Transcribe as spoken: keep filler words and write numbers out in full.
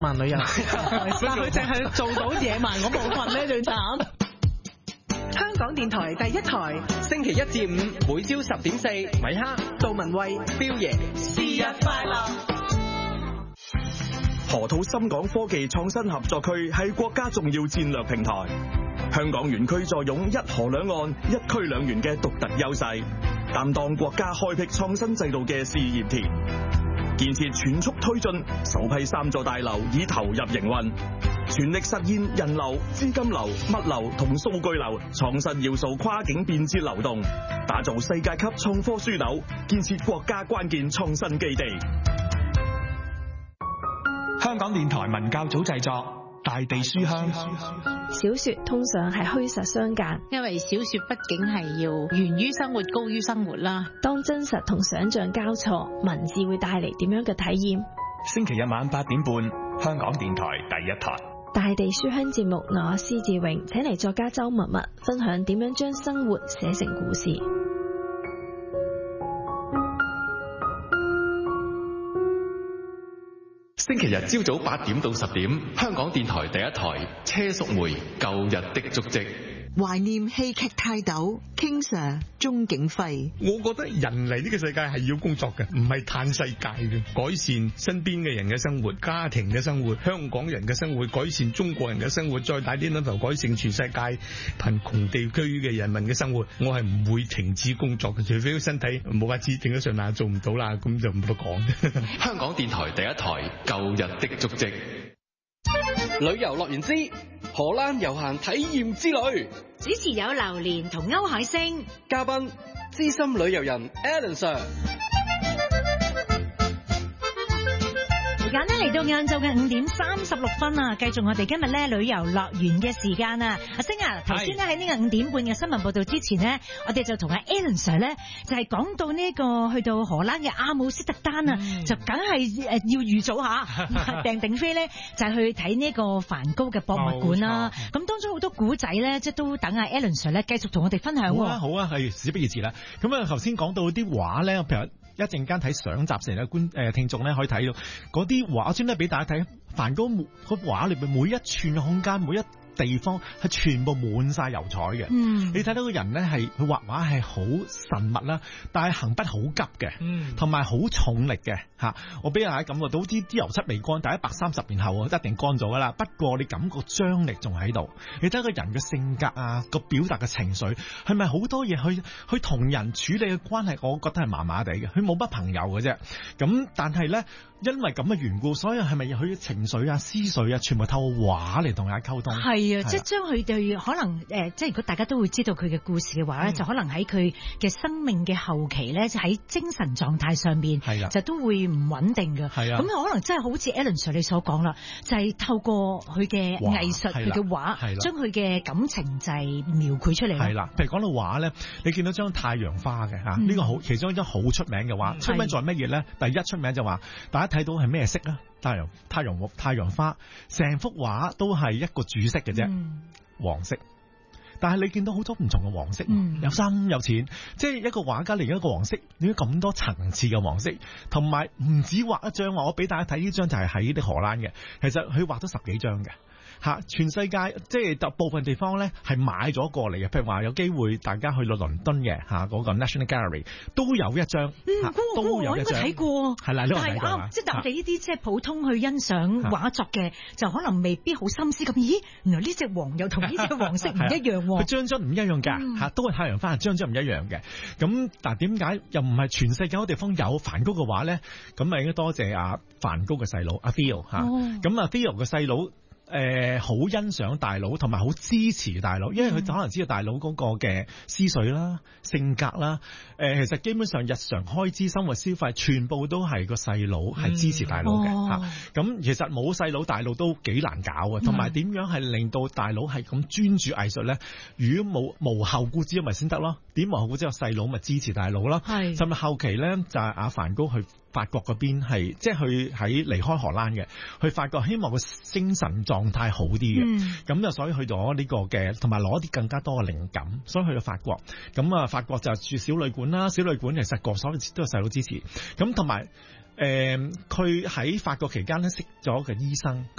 漫旅遊，但佢淨係做到野蠻嗰部分咧最慘。香港電台第一台， 星期一至五每朝十點四，米哈、 杜文蔚、 標爺， 是日快樂。 河套深港科技創新合作區係國家重要戰略平台，香港園區坐擁一河兩岸、一區兩園嘅獨特優勢，擔當國家開闢創新制度嘅試驗田。建設全速推進，首批三座大樓已投入營運，全力實現人流、資金流、物流同數據流創新要素跨境便捷流動，打造世界級創科樞紐，建設國家關鍵創新基地。 香港電台文教組製作《大地書香》。 小說通常係虛實相間， 因為小說畢竟係要源於生活高於生活啦。 當真實同想像交錯，文字會帶嚟點樣嘅體驗？ 星期日晚八點半，香港電台第一台《 大地書香》節目，我施志榮請嚟作家周默默分享點樣將生活寫成故事。 星期日朝早八點到十點，香港電台第一台車淑梅舊日的足跡。 懷念戲劇泰斗 King Sir 鍾景輝。 我覺得人嚟呢個世界係要工作嘅，唔係嘆世界嘅。改善身邊嘅人嘅生活，家庭嘅生活，香港人嘅生活，改善中國人嘅生活，再大啲諗頭改善全世界貧窮地區嘅人民嘅生活。我係唔會停止工作嘅，除非身體冇法子頂得順啦，做唔到啦，咁就唔得講。 香港電台第一台舊日的足跡。 旅遊樂園之荷蘭遊行體驗之旅， 主持有榴蓮同歐海星， 嘉賓資深旅遊人 Alan Sir。 時間咧嚟到晏晝嘅五點三十六分啊！繼續我哋今日咧旅遊樂園嘅時間啊！阿星啊，頭先咧喺呢個五點半嘅新聞報道之前呢，我哋就同阿 Alan Sir 咧就係講到呢個去到荷蘭嘅阿姆斯特丹啊，嗯、就梗係誒要預早下訂定飛咧，就係去睇呢個梵高嘅博物館啦。咁、哦、當中好多古仔咧，即係都等阿 Alan Sir 咧繼續同我哋分享。 好啊，好啊，係事不宜遲啦。咁啊，頭先講到啲畫咧，譬如一陣間睇相集成嘅觀誒聽眾咧，可以睇到嗰啲畫，我專登俾大家睇梵高個畫裏邊每一寸嘅空間，每一地方係全部滿晒油彩嘅。嗯，你睇到個人咧係佢畫畫係好神密啦，但係行筆好急嘅，嗯，同埋好重力嘅吓。我俾大家感覺到啲啲油漆未乾，但係一百三十年後一定乾咗噶啦。不過你感覺張力仲喺度。你睇個人嘅性格啊，個表達嘅情緒係咪好多嘢去去同人處理嘅關係？我覺得係麻麻地嘅，佢冇乜朋友嘅啫。咁但係咧，因為咁嘅緣故，所以係咪佢嘅情緒啊、思緒啊，全部透過畫嚟同大家溝通？係啊，即係將佢哋可能誒、呃，即係如果大家都會知道佢嘅故事嘅話咧、嗯，就可能喺佢嘅生命嘅後期咧，就喺精神狀態上邊，係啊，就都會唔穩定嘅。係啊，咁可能真係好似 Alan Sir 你所講啦，就係、是、透過佢嘅藝術、佢嘅畫，將佢嘅感情就係描繪出嚟。係啦，譬如講到畫咧，你見到張太陽花嘅嚇，呢、嗯這個好其中一張好出名嘅畫，出名在乜嘢咧？第一出名就話大家睇到係咩色啊？太陽太陽太陽花，成幅畫都係一個主色嘅啫、嗯，黃色。但係你見到好多唔同嘅黃色，嗯、有深有淺，即係一個畫家嚟一個黃色，點解咁多層次嘅黃色？同埋唔止畫一張，我俾大家睇呢張就係喺啲荷蘭嘅，其實佢畫咗十幾張嘅。吓，全世界即係大部分地方咧係買咗過嚟嘅，譬如話有機會大家去到倫敦嘅吓，嗰個 National Gallery 都有一張，嗯，都有一張，我應該睇過，係啦，你話睇過啊？即係我哋呢啲即係普通去欣賞畫作嘅，就可能未必好心思咁。咦，原來呢隻黃又同呢隻黃色唔一樣，佢張張唔一樣㗎吓，都係太陽花，張張唔一樣嘅。咁但係點解又唔係全世界嗰地方有梵高嘅畫咧？咁啊應該多謝阿梵高嘅細佬阿 Theo 吓，咁啊 Theo 嘅細佬。誒、呃，好欣賞大佬，同埋好支持大佬，因為佢可能知道大佬嗰個嘅思緒啦、性格啦。誒、呃，其實基本上日常開支、生活消費，全部都係個細佬係支持大佬嘅吓。咁、哦啊、其實冇細佬，大佬都幾難搞啊。同埋點樣係令到大佬係咁專注藝術咧？如果冇無後顧之憂咪先得咯？點無後顧之憂？細佬咪支持大佬咯。係，甚至後期咧就係阿梵高去法國嗰邊係，即係去喺離開荷蘭嘅，去法國希望個精神狀態好啲嘅，咁、嗯、就所以去咗呢個嘅，同埋攞啲更加多嘅靈感，所以去咗法國。咁啊，法國就住小旅館啦，小旅館其實個所有都係細佬支持。咁同埋誒，佢、呃、喺法國期間咧識咗個醫生。